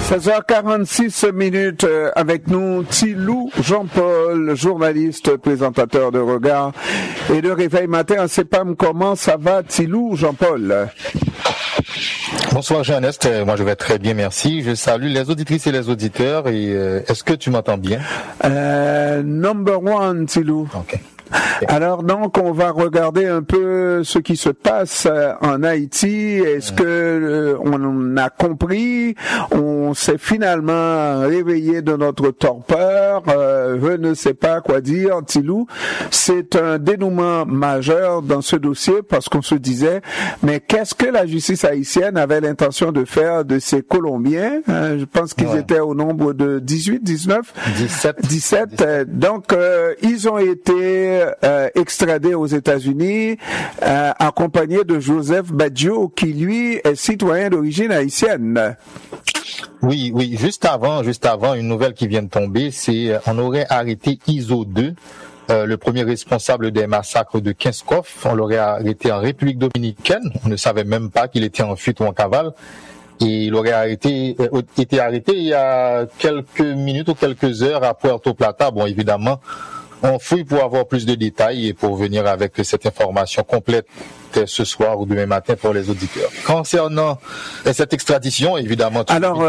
16h46 avec nous, Tilou Jean-Paul, journaliste, présentateur de Regard et de Réveil Matin. On ne sait pas comment ça va, Tilou Jean-Paul. Bonsoir Jean-Ernest, moi je vais très bien, merci. Je salue les auditrices et les auditeurs et est-ce que tu m'entends bien? Number one, Tilou. Okay. Alors donc on va regarder un peu ce qui se passe en Haïti. Est-ce que on a compris? On s'est finalement réveillé de notre torpeur. Je ne sais pas quoi dire, Tilou. C'est un dénouement majeur dans ce dossier parce qu'on se disait, mais qu'est-ce que la justice haïtienne avait l'intention de faire de ces Colombiens? Je pense qu'ils étaient au nombre de 18, 19? 17. Donc ils ont été extradé aux États-Unis, accompagné de Joseph Badio, qui lui est citoyen d'origine haïtienne. Oui, juste avant, une nouvelle qui vient de tomber, c'est on aurait arrêté ISO 2, le premier responsable des massacres de Kinskov. On l'aurait arrêté en République dominicaine. On ne savait même pas qu'il était en fuite ou en cavale. Et il aurait été arrêté il y a quelques minutes ou quelques heures à Puerto Plata. Bon, évidemment, on fouille pour avoir plus de détails et pour venir avec cette information complète ce soir ou demain matin pour les auditeurs. Concernant cette extradition, évidemment...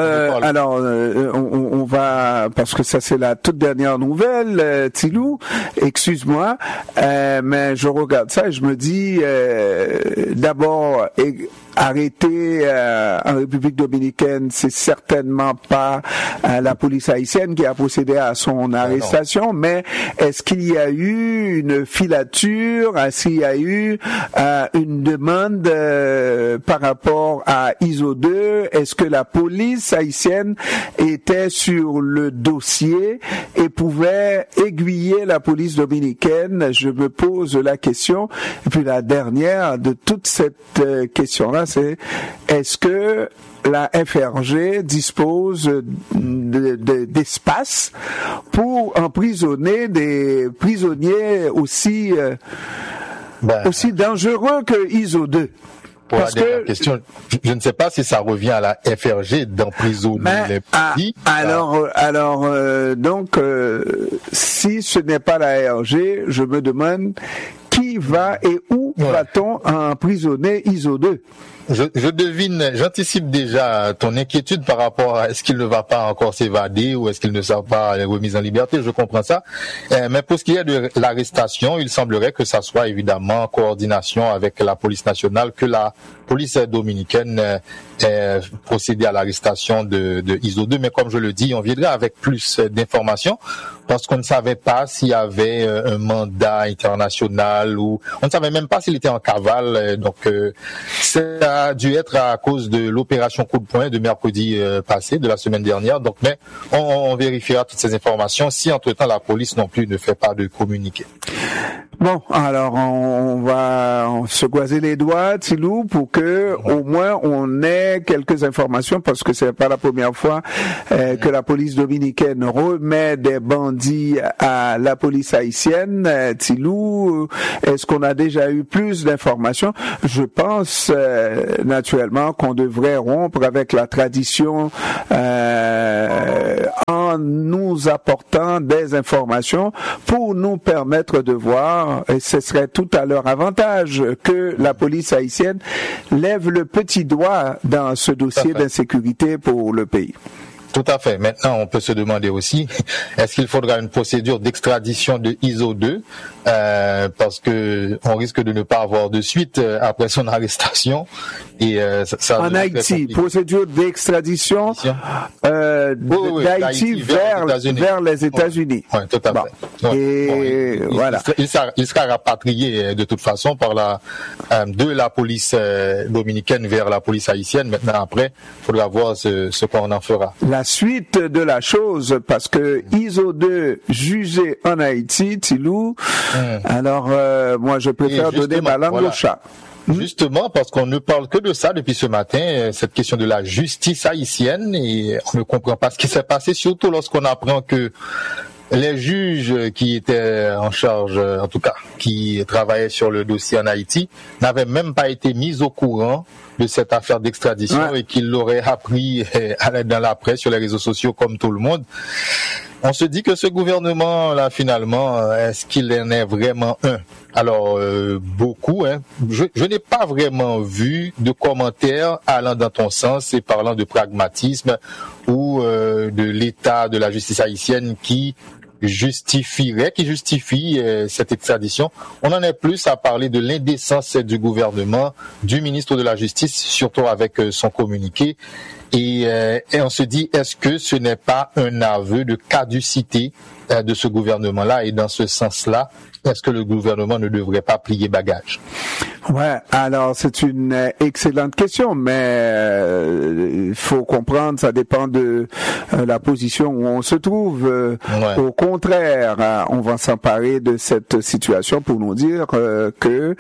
on va... Parce que ça, c'est la toute dernière nouvelle, Tilou, excuse-moi, mais je regarde ça et je me dis, d'abord... Arrêté en République dominicaine, c'est certainement pas la police haïtienne qui a procédé à son arrestation, mais est-ce qu'il y a eu une filature, est-ce qu'il y a eu une demande par rapport à ISO 2, est-ce que la police haïtienne était sur le dossier et pouvait aiguiller la police dominicaine? Je me pose la question. Et puis la dernière de toute cette question-là, c'est est-ce que la FRG dispose d'espace pour emprisonner des prisonniers aussi dangereux que ISO 2? Pour la dernière question, je ne sais pas si ça revient à la FRG d'emprisonner les petits. Donc, si ce n'est pas la RG, je me demande qui va et où va-t-on emprisonner ISO 2? Je devine, j'anticipe déjà ton inquiétude par rapport à est-ce qu'il ne va pas encore s'évader ou est-ce qu'il ne sera pas remis en liberté, je comprends ça. Mais pour ce qui est de l'arrestation, il semblerait que ça soit évidemment en coordination avec la police nationale, que la police dominicaine ait procédé à l'arrestation de ISO 2. Mais comme je le dis, on viendra avec plus d'informations parce qu'on ne savait pas s'il y avait un mandat international ou on ne savait même pas s'il était en cavale. Donc ça a dû être à cause de l'opération coup de poing de mercredi passé, de la semaine dernière. Donc, mais on vérifiera toutes ces informations si entre-temps la police non plus ne fait pas de communiqué. Bon, alors on va se croiser les doigts, Tilou, pour que au moins on ait quelques informations, parce que c'est pas la première fois que la police dominicaine remet des bandits à la police haïtienne. Tilou, est-ce qu'on a déjà eu plus d'informations? Je pense naturellement qu'on devrait rompre avec la tradition en nous apportant des informations pour nous permettre de voir, et ce serait tout à leur avantage, que la police haïtienne lève le petit doigt dans ce dossier d'insécurité pour le pays. Tout à fait. Maintenant, on peut se demander aussi, est-ce qu'il faudra une procédure d'extradition de ISO 2 parce que on risque de ne pas avoir de suite après son arrestation. Et ça en Haïti, procédure d'extradition d'Haïti vers les États-Unis. Oui, tout à fait. Et voilà. Il sera rapatrié de toute façon par de la police dominicaine vers la police haïtienne. Maintenant, après, il faudra voir ce qu'on en fera. La suite de la chose, parce que ISO 2 jugé en Haïti, Tilou, alors moi je préfère donner ma langue au chat. Justement, parce qu'on ne parle que de ça depuis ce matin, cette question de la justice haïtienne, et on ne comprend pas ce qui s'est passé, surtout lorsqu'on apprend que les juges qui étaient en charge, en tout cas, qui travaillaient sur le dossier en Haïti, n'avaient même pas été mis au courant de cette affaire d'extradition et qu'ils l'auraient appris dans la presse, sur les réseaux sociaux, comme tout le monde. On se dit que ce gouvernement-là, finalement, est-ce qu'il en est vraiment un? Alors, beaucoup, je n'ai pas vraiment vu de commentaires allant dans ton sens et parlant de pragmatisme ou de l'état de la justice haïtienne qui justifie cette extradition. On en est plus à parler de l'indécence du gouvernement, du ministre de la Justice, surtout avec son communiqué. Et on se dit, est-ce que ce n'est pas un aveu de caducité de ce gouvernement-là? Et dans ce sens-là, est-ce que le gouvernement ne devrait pas plier bagage? Ouais, alors c'est une excellente question, mais il faut comprendre, ça dépend de la position où on se trouve. Au contraire, on va s'emparer de cette situation pour nous dire que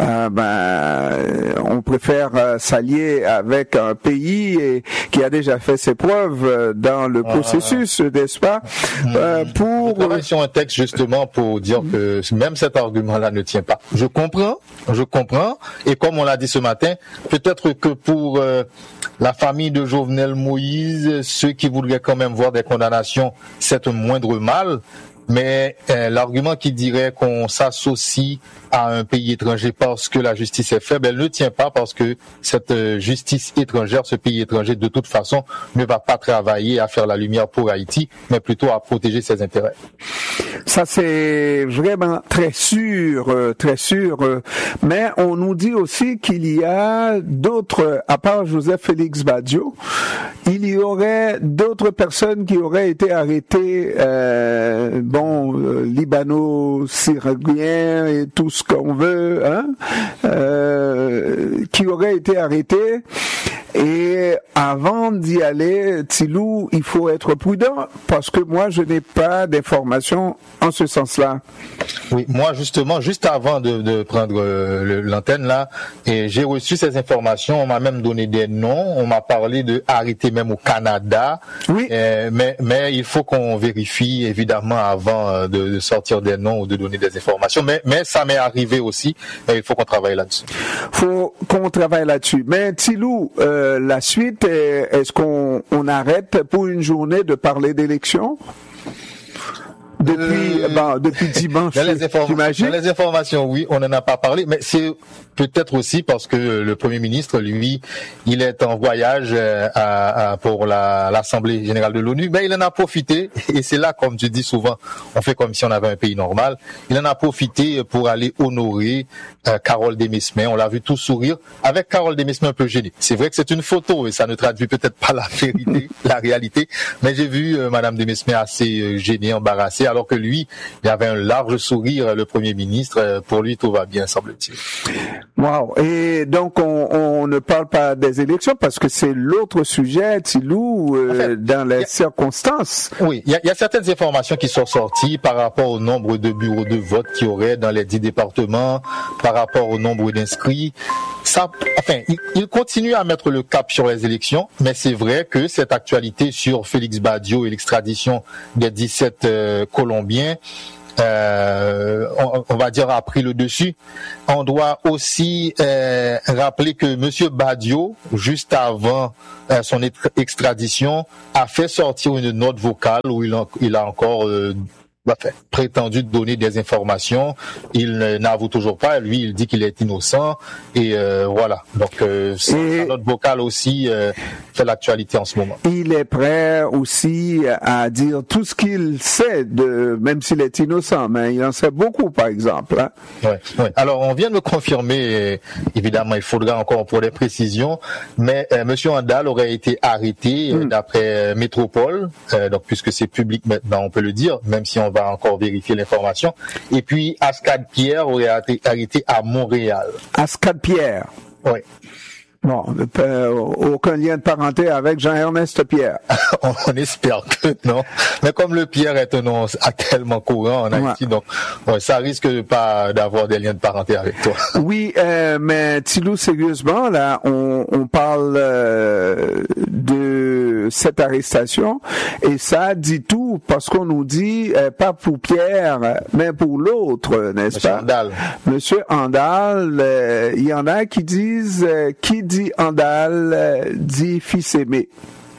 on préfère s'allier avec un pays qui a déjà fait ses preuves dans le processus, n'est-ce pas? Je travaille sur un texte justement pour dire que même cet argument-là ne tient pas. Je comprends. Et comme on l'a dit ce matin, peut-être que pour la famille de Jovenel Moïse, ceux qui voudraient quand même voir des condamnations, c'est un moindre mal. Mais l'argument qui dirait qu'on s'associe à un pays étranger parce que la justice est faible, elle ne tient pas, parce que cette justice étrangère, ce pays étranger, de toute façon, ne va pas travailler à faire la lumière pour Haïti, mais plutôt à protéger ses intérêts. Ça, c'est vraiment très sûr. Mais on nous dit aussi qu'il y a d'autres, à part Joseph Félix Badiou, il y aurait d'autres personnes qui auraient été arrêtées, libano-syriens et tout ce qu'on veut, qui auraient été arrêtés. Et avant d'y aller, Tilou, il faut être prudent, parce que moi, je n'ai pas d'informations en ce sens-là. Oui, moi, justement, juste avant de prendre l'antenne, là, et j'ai reçu ces informations, on m'a même donné des noms, on m'a parlé de arrêtés même au Canada. Oui. Mais il faut qu'on vérifie, évidemment, avant de sortir des noms ou de donner des informations. Mais ça m'est arrivé aussi, et il faut qu'on travaille là-dessus. Mais Tilou, la suite, est-ce qu'on arrête pour une journée de parler d'élections? Depuis dimanche, j'imagine. Dans les informations, oui, on n'en a pas parlé, mais c'est peut-être aussi parce que le Premier ministre, lui, il est en voyage pour l'Assemblée générale de l'ONU, mais il en a profité, et c'est là, comme tu dis souvent, on fait comme si on avait un pays normal, il en a profité pour aller honorer Carole Demesme. On l'a vu tout sourire, avec Carole Demesme un peu gênée. C'est vrai que c'est une photo, et ça ne traduit peut-être pas la vérité, la réalité, mais j'ai vu Madame Demesme assez gênée, embarrassée, alors que lui, il avait un large sourire, le Premier ministre. Pour lui, tout va bien, semble-t-il. Wow. Et donc, on ne parle pas des élections parce que c'est l'autre sujet, Tilou, dans les circonstances. Oui, il y a certaines informations qui sont sorties par rapport au nombre de bureaux de vote qu'il y aurait dans les 10 départements, par rapport au nombre d'inscrits. Il continue à mettre le cap sur les élections, mais c'est vrai que cette actualité sur Félix Badiou et l'extradition des 17 Colombiens, on va dire, a pris le dessus. On doit aussi rappeler que Monsieur Badiou, juste avant son extradition, a fait sortir une note vocale où il a encore prétendu donner des informations. Il n'avoue toujours pas. Lui, il dit qu'il est innocent. Et voilà. Donc, sa note vocale aussi fait l'actualité en ce moment. Il est prêt aussi à dire tout ce qu'il sait, même s'il est innocent, mais il en sait beaucoup, par exemple. Hein? Ouais. Alors, on vient de me confirmer, évidemment, il faudra encore pour des précisions, mais Monsieur Andal aurait été arrêté d'après Métropole, donc puisque c'est public maintenant, on peut le dire, même si on va encore vérifier l'information. Et puis, Ascad Pierre aurait été arrêté à Montréal. Ascad Pierre? Oui. Bon, aucun lien de parenté avec Jean-Ernest Pierre. On espère que non. Mais comme le Pierre est un nom tellement courant en Haïti, donc ça risque pas d'avoir des liens de parenté avec toi. Oui, mais Tilou, sérieusement, là, on parle de cette arrestation, et ça dit tout, parce qu'on nous dit pas pour Pierre, mais pour l'autre, n'est-ce pas? Monsieur Andal, il y en a qui disent qui dit Andal dit fils aimé.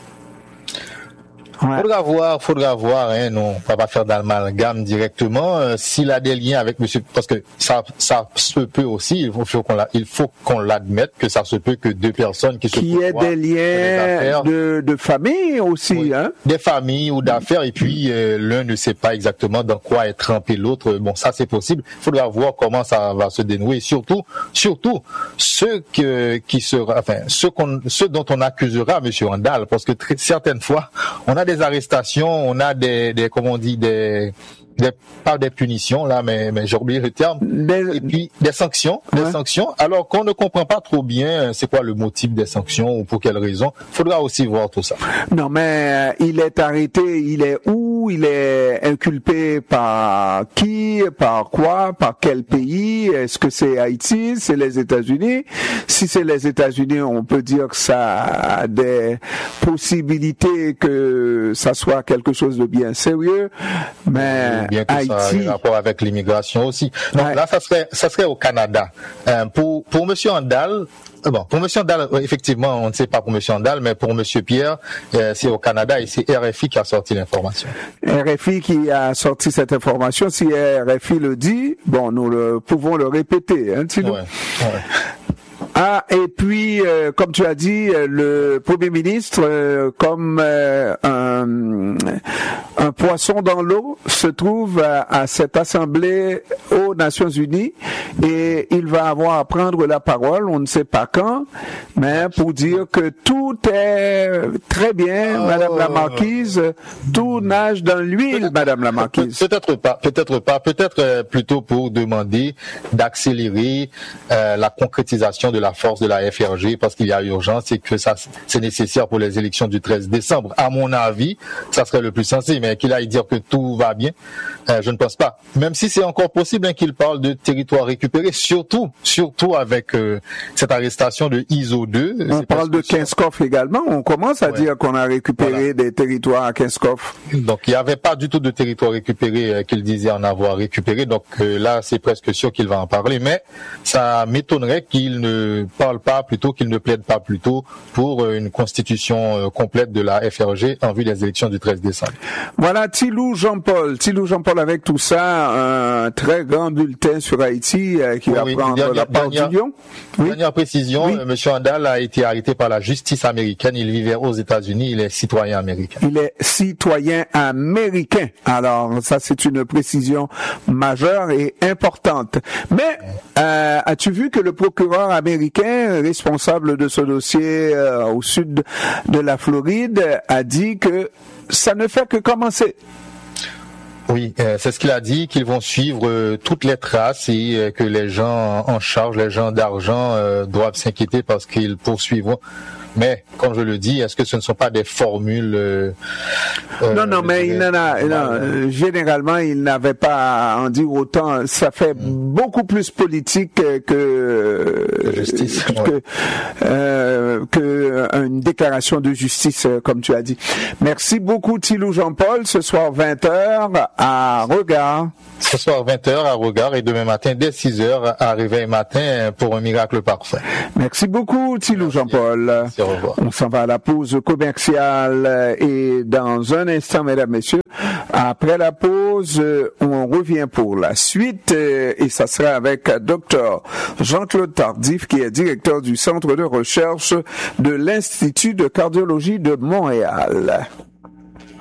Ouais. Faudra voir, hein, non, on va pas faire d'amalgame directement, s'il a des liens avec monsieur, parce que ça se peut aussi, il faut qu'on l'admette que ça se peut que deux personnes qui aient des liens de famille aussi, oui, hein. Des familles ou d'affaires, et puis, l'un ne sait pas exactement dans quoi est trempé l'autre. Bon, ça c'est possible. Faudra voir comment ça va se dénouer. Surtout, ceux dont on accusera monsieur Andal, parce que certaines fois, on a des arrestations, on a pas des punitions là, mais j'ai oublié le terme, et puis des sanctions, alors qu'on ne comprend pas trop bien c'est quoi le motif des sanctions ou pour quelles raisons. Faudra aussi voir tout ça. Non, mais il est arrêté, il est où, il est inculpé par qui, par quoi, par quel pays? Est-ce que c'est Haïti, c'est les États-Unis? Si c'est les États-Unis, on peut dire que ça a des possibilités que ça soit quelque chose de bien sérieux, mais bien que Haïti, ça ait rapport avec l'immigration aussi. Donc là, ça serait au Canada. Pour monsieur Andal, pour monsieur Andal, effectivement, on ne sait pas pour monsieur Andal, mais pour monsieur Pierre, c'est au Canada et c'est RFI qui a sorti l'information. RFI qui a sorti cette information. Si RFI le dit, bon, nous pouvons le répéter, hein, sinon. Ouais. Ah, et puis, comme tu as dit, le Premier ministre, comme un poisson dans l'eau, se trouve à cette assemblée aux Nations Unies, et il va avoir à prendre la parole, on ne sait pas quand, mais pour dire que tout est très bien, Madame la Marquise, tout nage dans l'huile, Madame la Marquise. Peut-être pas, peut-être plutôt pour demander d'accélérer la concrétisation de la force de la FRG, parce qu'il y a urgence et que ça c'est nécessaire pour les élections du 13 décembre. À mon avis, ça serait le plus sensé, mais qu'il aille dire que tout va bien, je ne pense pas. Même si c'est encore possible qu'il parle de territoire récupéré, surtout avec cette arrestation de ISO 2. On parle de Kinskov également, on commence à dire qu'on a récupéré des territoires à Kinskov. Donc il n'y avait pas du tout de territoire récupéré qu'il disait en avoir récupéré, donc là c'est presque sûr qu'il va en parler, mais ça m'étonnerait qu'il ne parle pas plutôt, qu'il ne plaide pas plutôt pour une constitution complète de la FRG en vue des élections du 13 décembre. Voilà, Thilou Jean-Paul avec tout ça, un très grand bulletin sur Haïti qui va prendre la part du lion. Dernière précision, M. Andal a été arrêté par la justice américaine, il vivait aux États-Unis, il est citoyen américain. Il est citoyen américain. Alors, ça c'est une précision majeure et importante. Mais, as-tu vu que le procureur américain responsable de ce dossier au sud de la Floride a dit que ça ne fait que commencer? Oui, c'est ce qu'il a dit, qu'ils vont suivre toutes les traces et que les gens en charge, les gens d'argent doivent s'inquiéter parce qu'ils poursuivront. Mais, comme je le dis, est-ce que ce ne sont pas des formules Non, mais généralement, il n'avait pas à en dire autant. Ça fait beaucoup plus politique que justice, que une déclaration de justice, comme tu as dit. Merci beaucoup, Thilou Jean-Paul. Ce soir, 20h, à Regard. Ce soir, 20h, à Regard, et demain matin, dès 6h, à Réveil Matin, pour un miracle parfait. Merci beaucoup, Thilou Jean-Paul. Merci, au revoir. On s'en va à la pause commerciale et dans un instant, mesdames, messieurs, après la pause, on revient pour la suite et ça sera avec Dr Jean-Claude Tardif, qui est directeur du Centre de recherche de l'Institut de cardiologie de Montréal.